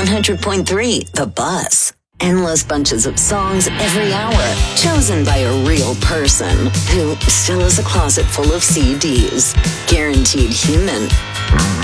100.3 The Bus. Endless bunches of songs every hour, chosen by a real person who still has a closet full of CDs. Guaranteed human.